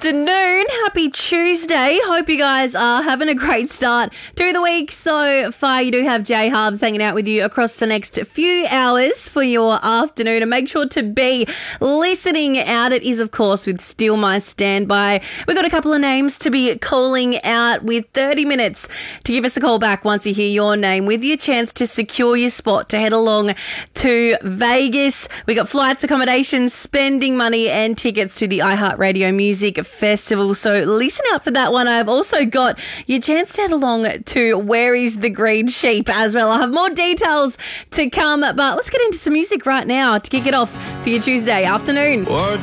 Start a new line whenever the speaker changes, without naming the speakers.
Afternoon. Happy Tuesday. Hope you guys are having a great start to the week. So far, you do have J Hubs hanging out with you across the next few hours for your afternoon. And make sure to be listening out. It is, of course, with Steal My Standby. We've got a couple of names to be calling out with 30 minutes to give us a call back once you hear your name with your chance to secure your spot to head along to Vegas. We got flights, accommodations, spending money and tickets to the iHeartRadio Music Festival. So listen out for that one. I've also got your chance to head along to Where Is the Green Sheep as well. I'll have more details to come, but let's get into some music right now to kick it off for your Tuesday afternoon.